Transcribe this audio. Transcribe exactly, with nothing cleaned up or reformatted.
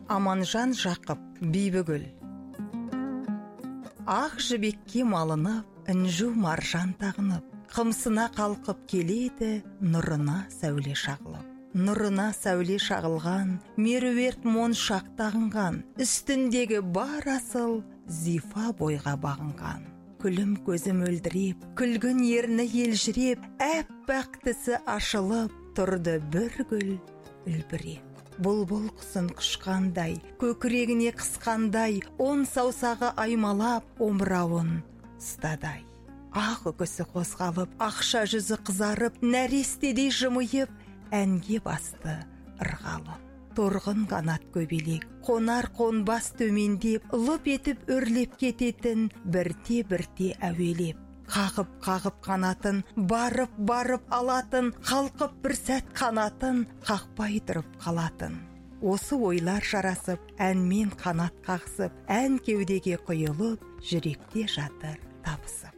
Аманжан Жақып, Бибігүл. Ақ жібекке малынып, інжу маржан тағынып, қымсына қалқып келеді, нұрына сәуле шағылып. Нұрына сәуле шағылған, меруерт моншақ тағынған, үстіндегі бар асыл зифа бойға бағынған. Күлім көзі мөлдіреп, күлгін ерні елжіреп, әппақ тісі ашылып, тұрды бір гүл үлбіреп. Бұлбұл құсын құшқандай, көкірегіне қысқандай, он саусағы аймалап, омырауын ұстадай. Ақ үкісі қозғалып, ақша жүзі қызарып, нәрестедей жымиып, әнге басты ырғалып. Торғын қанат көбелек, қонар қонбас төмендеп, лып етіп өрлеп кететін, бірте-бірте әуелеп. Қағып-қағып қанатын, барып-барып алатын, қалқып бір сәт қанатын, қақпай тұрып қалатын. Осы ойлар жарасып, әнмен қанат қағысып, ән кеудеге құйылып, жүректе жатыр табысып.